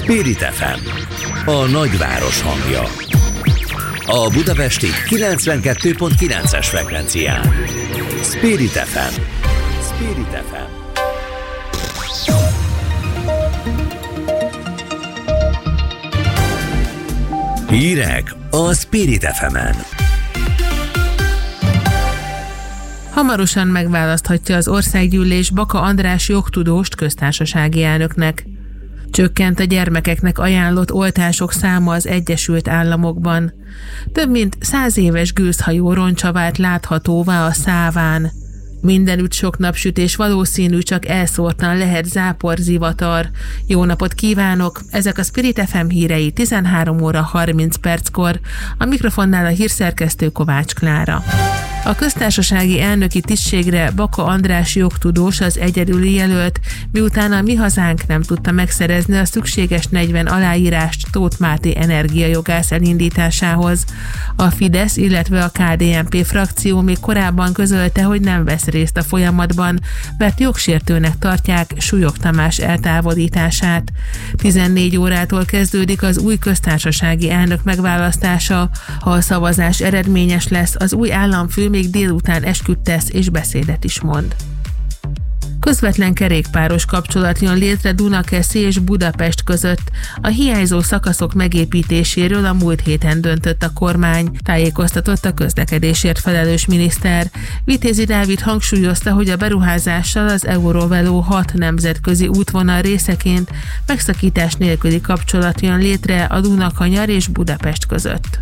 Spirit FM, a nagyváros hangja. A budapesti 92.9-es frekvencián. Spirit FM. Spirit FM. Hírek a Spirit FM-en. Hamarosan megválaszthatja az országgyűlés Baka András jogtudóst köztársasági elnöknek. Csökkent a gyermekeknek ajánlott oltások száma az Egyesült Államokban. Több mint 100 éves gőzhajó roncsa vált láthatóvá a Száván. Mindenütt sok napsütés, valószínű, csak elszórtan lehet záporzivatar. Jó napot kívánok! Ezek a Spirit FM hírei 13 óra 30 perckor. A mikrofonnál a hírszerkesztő Kovács Klára. A köztársasági elnöki tisztségre Baka András jogtudós az egyedüli jelölt, miután a Mi Hazánk nem tudta megszerezni a szükséges 40 aláírást Tóth Máté energiajogász elindításához. A Fidesz, illetve a KDNP frakció még korábban közölte, hogy nem vesz részt a folyamatban, mert jogsértőnek tartják Súlyog Tamás eltávolítását. 14 órától kezdődik az új köztársasági elnök megválasztása. Ha a szavazás eredményes lesz, az új államfő még délután esküt tesz és beszédet is mond. Közvetlen kerékpáros kapcsolat jön létre Dunakeszi és Budapest között. A hiányzó szakaszok megépítéséről a múlt héten döntött a kormány, tájékoztatott a közlekedésért felelős miniszter. Vitézi Dávid hangsúlyozta, hogy a beruházással az Eurovelo 6 nemzetközi útvonal részeként megszakítás nélküli kapcsolat jön létre a Dunakanyar és Budapest között.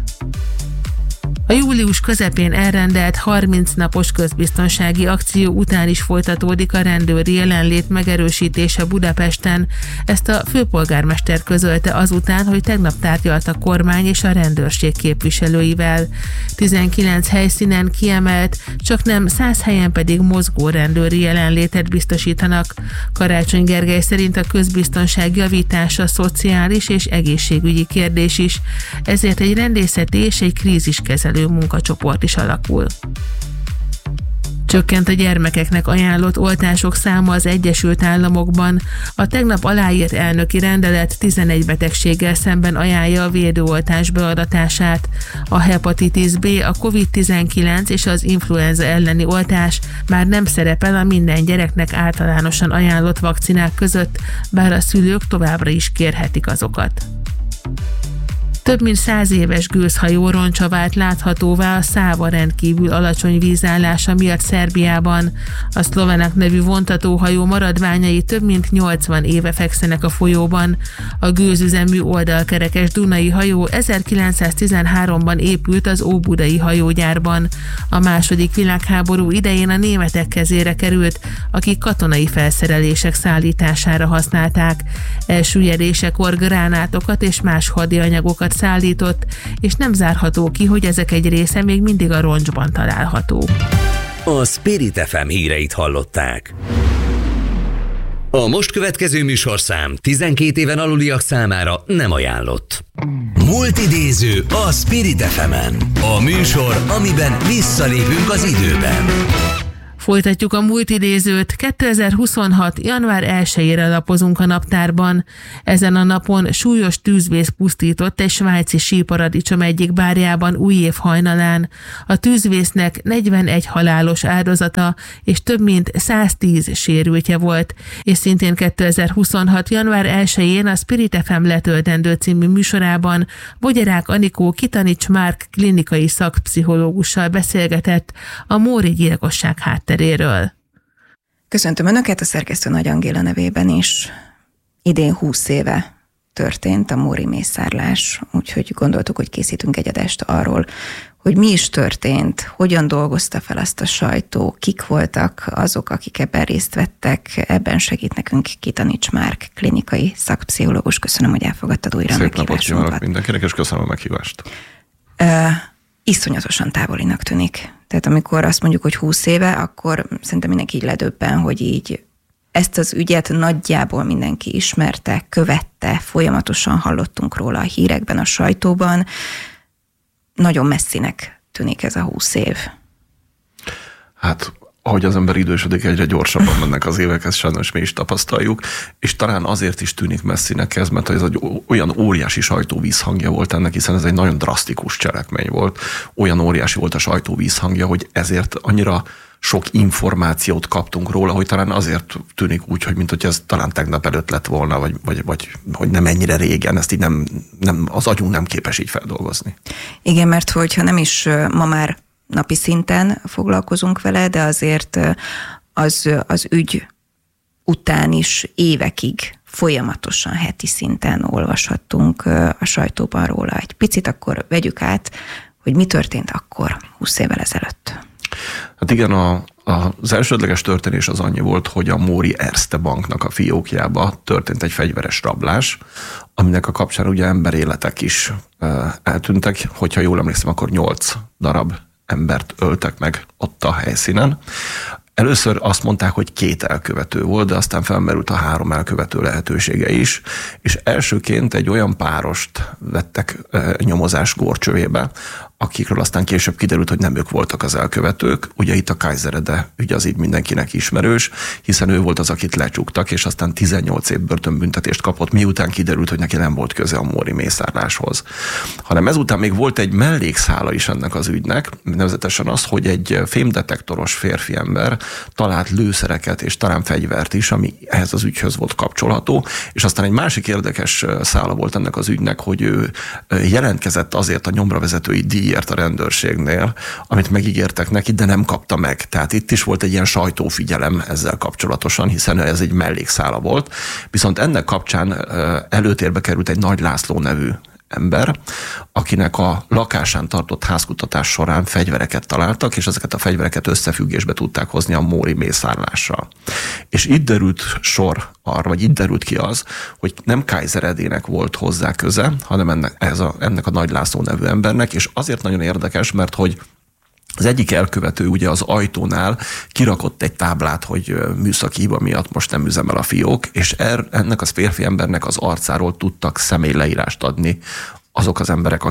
A július közepén elrendelt 30 napos közbiztonsági akció után is folytatódik a rendőri jelenlét megerősítése Budapesten. Ezt a főpolgármester közölte azután, hogy tegnap tárgyalt a kormány és a rendőrség képviselőivel. 19 helyszínen kiemelt, csaknem 100 helyen pedig mozgó rendőri jelenlétet biztosítanak. Karácsony Gergely szerint a közbiztonság javítása szociális és egészségügyi kérdés is, ezért egy rendészeti és egy kríziskezelő munkacsoport is alakul. Csökkent a gyermekeknek ajánlott oltások száma az Egyesült Államokban. A tegnap aláírt elnöki rendelet 11 betegséggel szemben ajánlja a védőoltás beadatását. A hepatitis B, a COVID-19 és az influenza elleni oltás már nem szerepel a minden gyereknek általánosan ajánlott vakcinák között, bár a szülők továbbra is kérhetik azokat. Több mint 100 éves gőzhajó roncsa vált láthatóvá a Száva rendkívül alacsony vízállása miatt Szerbiában. A Szlovenak nevű vontatóhajó maradványai több mint 80 éve fekszenek a folyóban. A gőzüzemű oldalkerekes Dunai hajó 1913-ban épült az óbudai hajógyárban. A második világháború idején a németek kezére került, akik katonai felszerelések szállítására használták. Elsüllyedésekor gránátokat és más hadianyagokat szállított, és nem zárható ki, hogy ezek egy része még mindig a roncsban található. A Spirit FM híreit hallották. A most következő műsorszám 12 éven aluliak számára nem ajánlott. Múltidéző a Spirit FM-en. A műsor, amiben visszalépünk az időben. Folytatjuk a múltidézőt. 2026. január 1-ére lapozunk a naptárban. Ezen a napon súlyos tűzvész pusztított egy svájci síparadicsom egyik bárjában újév hajnalán. A tűzvésznek 41 halálos áldozata és több mint 110 sérültje volt. És szintén 2026. január 1-én a Spirit FM letöltendő című műsorában Bogyarák Anikó Kitanics Márk klinikai szakpszichológussal beszélgetett a Móri gyilkosság hátteréről. Köszöntöm Önöket a szerkesztő Nagy Angéla nevében is. Idén 20 éve történt a móri mészárlás, úgyhogy gondoltuk, hogy készítünk egy adást arról, hogy mi is történt, hogyan dolgozta fel azt a sajtó, kik voltak azok, akik ebben részt vettek, ebben segít nekünk Kitanics Márk, klinikai szakpszichológus. Köszönöm, hogy elfogadtad újra a meghívásunkat. Szép napot kívánok mindenkinek, és köszönöm a meghívást. Iszonyatosan távolinak tűnik. Tehát amikor azt mondjuk, hogy 20 éve, akkor szerintem mindenki így ledöbben, hogy így ezt az ügyet nagyjából mindenki ismerte, követte, folyamatosan hallottunk róla a hírekben, a sajtóban. Nagyon messzinek tűnik ez a 20 év. Hát ahogy az ember idősödik, egyre gyorsabban mennek az évek, ezt sajnos mi is tapasztaljuk, és talán azért is tűnik messzinek ez, mert ez egy olyan óriási sajtóvízhangja volt ennek, hiszen ez egy nagyon drasztikus cselekmény volt. Olyan óriási volt a sajtóvízhangja, hogy ezért annyira sok információt kaptunk róla, hogy talán azért tűnik úgy, hogy mint hogy ez talán tegnap előtt lett volna, vagy hogy nem ennyire régen, ezt így nem, az agyunk nem képes így feldolgozni. Igen, mert hogyha nem is ma már napi szinten foglalkozunk vele, de azért az ügy után is évekig folyamatosan heti szinten olvashattunk a sajtóban róla. Egy picit akkor vegyük át, hogy mi történt akkor, 20 évvel ezelőtt. Hát igen, az elsődleges történés az annyi volt, hogy a Móri Erste Banknak a fiókjába történt egy fegyveres rablás, aminek a kapcsán ugye emberéletek is eltűntek, hogyha jól emlékszem, akkor 8 darab embert öltek meg ott a helyszínen. Először azt mondták, hogy 2 elkövető volt, de aztán felmerült a 3 elkövető lehetősége is, és elsőként egy olyan párost vettek nyomozás górcsövébe, akikről aztán később kiderült, hogy nem ők voltak az elkövetők. Ugye itt a Kaiser Ede ügy az így mindenkinek ismerős, hiszen ő volt az, akit lecsuktak, és aztán 18 év börtönbüntetést kapott, miután kiderült, hogy neki nem volt köze a móri mészárláshoz. Hanem ezután még volt egy mellékszála is ennek az ügynek, nevezetesen az, hogy egy fémdetektoros férfi ember talált lőszereket és talán fegyvert is, ami ehhez az ügyhöz volt kapcsolható, és aztán egy másik érdekes szála volt ennek az ügynek, hogy ő jelentkezett azért a nyomravezetői díjért a rendőrségnél, amit megígértek neki, de nem kapta meg. Tehát itt is volt egy ilyen sajtófigyelem ezzel kapcsolatosan, hiszen ez egy mellékszála volt. Viszont ennek kapcsán előtérbe került egy Nagy László nevű ember, akinek a lakásán tartott házkutatás során fegyvereket találtak, és ezeket a fegyvereket összefüggésbe tudták hozni a móri mészárlással. És itt derült sor arra, vagy itt derült ki az, hogy nem Kaiser Edének volt hozzá köze, hanem ennek a Nagy László nevű embernek, és azért nagyon érdekes, mert hogy az egyik elkövető ugye az ajtónál kirakott egy táblát, hogy műszaki hiba miatt most nem üzemel a fiók, és ennek a férfi embernek az arcáról tudtak személyleírást adni azok az emberek,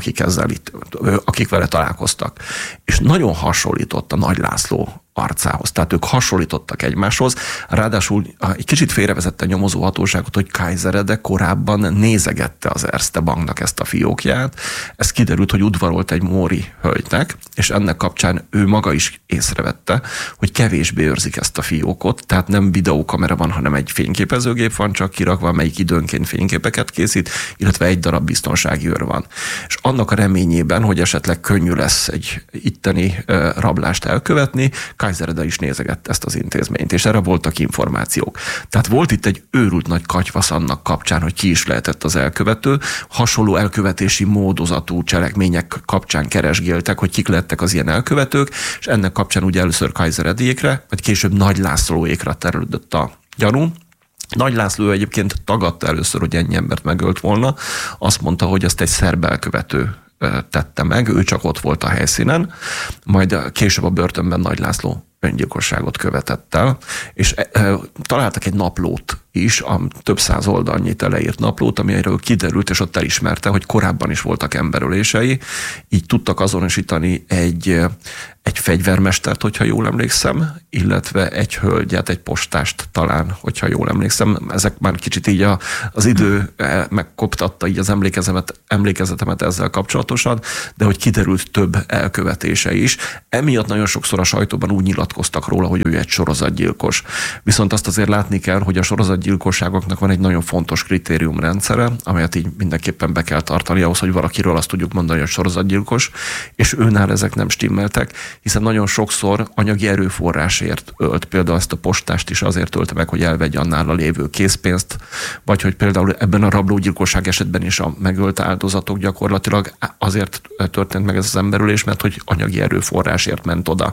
akik vele találkoztak. És nagyon hasonlított a Nagy László arcához. Tehát ők hasonlítottak egymáshoz. Ráadásul egy kicsit félrevezette a nyomozó hatóságot, hogy Kaiser Ede korábban nézegette az Erste Banknak ezt a fiókját. Ez kiderült, hogy udvarolt egy móri hölgynek, és ennek kapcsán ő maga is észrevette, hogy kevésbé őrzik ezt a fiókot, tehát nem videókamera van, hanem egy fényképezőgép van csak kirakva, amelyik időnként fényképeket készít, illetve egy darab biztonsági őr van. És annak a reményében, hogy esetleg könnyű lesz egy itteni rablást elkövetni, Kaiser Ede is nézegette ezt az intézményt, és erre voltak információk. Tehát volt itt egy őrült nagy katyvasz annak kapcsán, hogy ki is lehetett az elkövető. Hasonló elkövetési módozatú cselekmények kapcsán keresgéltek, hogy kik lettek az ilyen elkövetők, és ennek kapcsán ugye először Kaiser Edékre, vagy később Nagy Lászlóékra terülődött a gyanú. Nagy László egyébként tagadta először, hogy ennyi embert megölt volna. Azt mondta, hogy ezt egy szerb elkövető tette meg, ő csak ott volt a helyszínen, majd később a börtönben Nagy László öngyilkosságot követett el, és találtak egy naplót is, a több száz oldalnyit leírt naplót, amiről kiderült, és ott elismerte, hogy korábban is voltak emberölései, így tudtak azonosítani egy fegyvermestert, hogyha jól emlékszem, illetve egy hölgyet, egy postást talán, hogyha jól emlékszem. Ezek már kicsit így az idő megkoptatta így az emlékezetemet ezzel kapcsolatosan, de hogy kiderült több elkövetése is. Emiatt nagyon sokszor a sajtóban úgy nyilatkoztak róla, hogy ő egy sorozatgyilkos. Viszont azt azért látni kell, hogy a sorozatgyilkosságoknak van egy nagyon fontos kritériumrendszere, amelyet így mindenképpen be kell tartani ahhoz, hogy valakiről azt tudjuk mondani, hogy sorozatgyilkos, és őnál ezek nem stimmeltek, hiszen nagyon sokszor anyagi erőforrásért ölt, például ezt a postást is azért ölte meg, hogy elvegye annál a lévő készpénzt, vagy hogy például ebben a rablógyilkosság esetben is a megölt áldozatok gyakorlatilag azért történt meg ez az emberölés, mert hogy anyagi erőforrásért ment oda.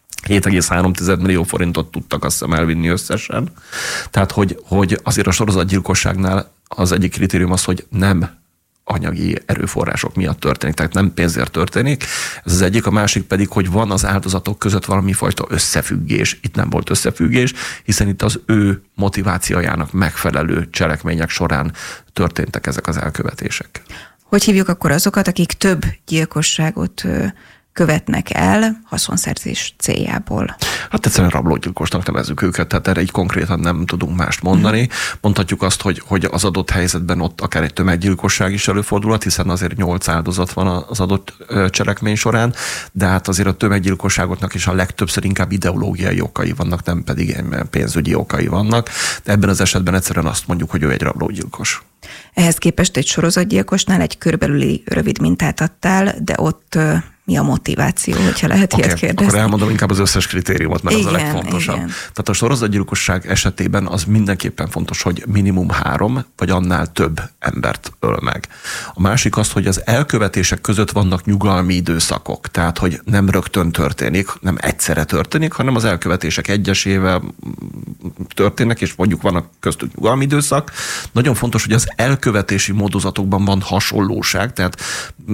7,3 millió forintot tudtak azt hiszem elvinni összesen. Tehát, hogy azért a sorozatgyilkosságnál az egyik kritérium az, hogy nem anyagi erőforrások miatt történik, tehát nem pénzért történik. Ez az egyik, a másik pedig, hogy van az áldozatok között valami fajta összefüggés. Itt nem volt összefüggés, hiszen itt az ő motivációjának megfelelő cselekmények során történtek ezek az elkövetések. Hogy hívjuk akkor azokat, akik több gyilkosságot követnek el haszonszerzés céljából. Hát egyszerűen rablógyilkosnak nevezzük őket, tehát erre így konkrétan nem tudunk mást mondani. Mondhatjuk azt, hogy az adott helyzetben ott akár egy tömeggyilkosság is előfordulhat, hiszen azért 8 áldozat van az adott cselekmény során, de hát azért a tömeggyilkosságoknak is a legtöbbször inkább ideológiai okai vannak, nem pedig pénzügyi okai vannak, de ebben az esetben egyszerűen azt mondjuk, hogy ő egy rablógyilkos. Ehhez képest egy sorozatgyilkosnál egy körülbelüli rövid mintát adtál, de ott mi a motiváció, hogyha lehet ilyet kérdezni? Akkor elmondom inkább az összes kritériumot, mert igen, az a legfontosabb. Igen. Tehát a sorozatgyilkosság esetében az mindenképpen fontos, hogy minimum 3 vagy annál több embert öl meg. A másik az, hogy az elkövetések között vannak nyugalmi időszakok, tehát hogy nem rögtön történik, nem egyszerre történik, hanem az elkövetések egyesével történnek, és mondjuk vannak köztük nyugalmi időszak. Nagyon fontos, hogy az elkövetési módozatokban van hasonlóság, tehát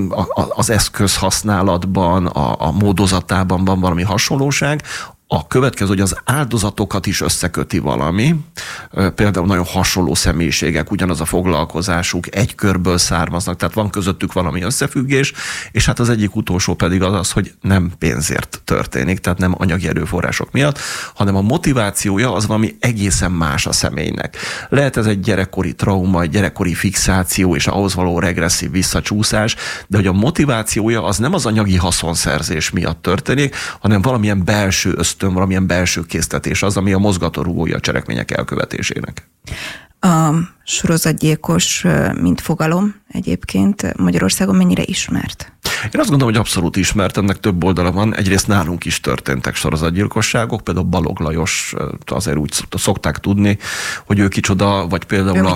az eszköz használatban, a módozatában van valami hasonlóság. A következő, hogy az áldozatokat is összeköti valami, például nagyon hasonló személyiségek, ugyanaz a foglalkozásuk, egy körből származnak, tehát van közöttük valami összefüggés, és hát az egyik utolsó pedig az, hogy nem pénzért történik, tehát nem anyagi erőforrások miatt, hanem a motivációja az valami egészen más a személynek. Lehet ez egy gyerekkori trauma, egy gyerekkori fixáció, és ahhoz való regresszív visszacsúszás, de hogy a motivációja az nem az anyagi haszonszerzés miatt történik, hanem valamilyen belső valamilyen belső késztetés az, ami a mozgatórugója a cselekmények elkövetésének. A sorozatgyilkos, mint fogalom egyébként Magyarországon mennyire ismert? Én azt gondolom, hogy abszolút ismert, ennek több oldala van. Egyrészt nálunk is történtek sorozatgyilkosságok, például Balogh Lajos, azért úgy szokták tudni, hogy ő kicsoda, vagy például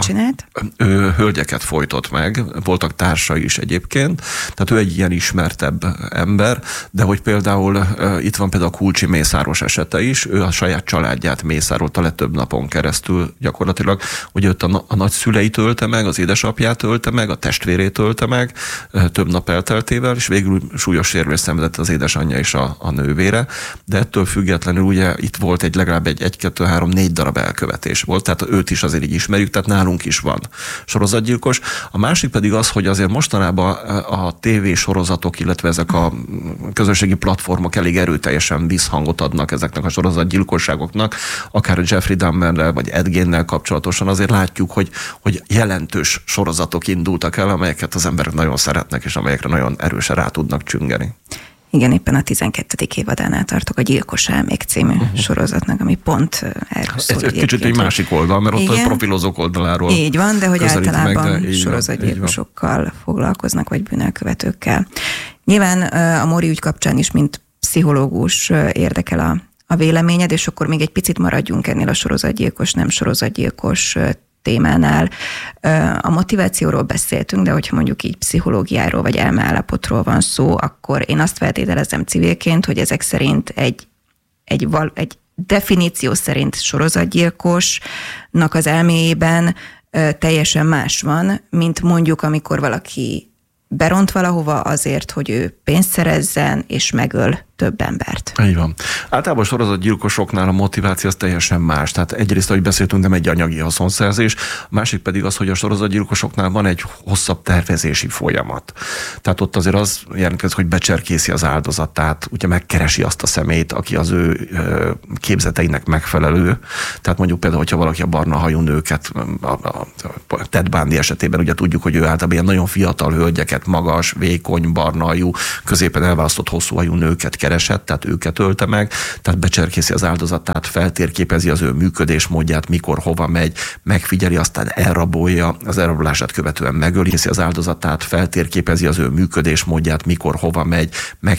ő hölgyeket folytott meg, voltak társai is egyébként, tehát ő egy ilyen ismertebb ember, de hogy például itt van például a Kulcsi Mészáros esete is, ő a saját családját mészárolta le több napon keresztül gyakorlatilag, hogy őt a nagyszüleit ölte meg, az édesapját ölte meg, a testvérét ölte meg, több nap elteltével, és végül súlyos sérülést szenvedett az édesanyja és a nővére, de ettől függetlenül ugye itt volt legalább egy 1, 2, 3, 4 darab elkövetés volt, tehát őt is azért így ismerjük, tehát nálunk is van sorozatgyilkos. A másik pedig az, hogy azért mostanában a tévésorozatok, illetve ezek a közösségi platformok elég erőteljesen visszhangot adnak ezeknek a sorozatgyilkosságoknak, akár a Jeffrey Dahmerrel vagy Ed Geinnel kapcsolatosan azért látjuk, hogy jelentős sorozatok indultak el, amelyeket az emberek nagyon szeretnek, és amelyekre nagyon erősen rá tudnak csüngeni. Igen, éppen a 12. évadánál tartok, a Gyilkos Elmék című sorozatnak, ami pont erről szól. Ez kicsit egy másik oldal, mert ott a profilozók oldaláról. Így van, de hogy általában sorozatgyilkosokkal foglalkoznak, vagy bűnelkövetőkkel. Nyilván a Móri ügy kapcsán is, mint pszichológus érdekel a véleményed, és akkor még egy picit maradjunk ennél a sorozatgyilkos, nem sorozatgyilkos témánál. A motivációról beszéltünk, de hogyha mondjuk így pszichológiáról vagy elmeállapotról van szó, akkor én azt feltételezem civilként, hogy ezek szerint egy definíció szerint sorozatgyilkosnak az elméjében teljesen más van, mint mondjuk amikor valaki beront valahova azért, hogy ő pénzt szerezzen és megöl több embert. Így van. Általában a sorozatgyilkosoknál a motiváció az teljesen más. Tehát egyrészt, ahogy beszéltünk, nem egy anyagi haszonszerzés, a másik pedig az, hogy a sorozatgyilkosoknál van egy hosszabb tervezési folyamat. Tehát ott azért az jelentkezik, hogy becserkészi az áldozatát, ugye megkeresi azt a személyt, aki az ő képzeteinek megfelelő. Tehát mondjuk például, hogyha valaki a barna hajú nőket, a Ted Bundy esetében ugye tudjuk, hogy ő általában ilyen nagyon fiatal hölgyeket, magas, vékony, barna hajú, középen elválasztott hosszú hajú nőket keresett, tehát őket ölte meg, tehát becserkészi az áldozatát, feltérképezi az ő működésmódját, mikor, hova megy, megfigyeli, aztán elrabolja, az elrabolását követően megöli az áldozatát, feltérképezi az ő működésmódját, mikor, hova megy,